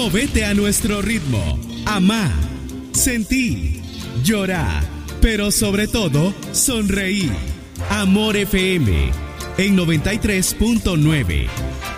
Móvete a nuestro ritmo. Amá, sentí, llorá, pero sobre todo, sonreí. Amor FM en 93.9.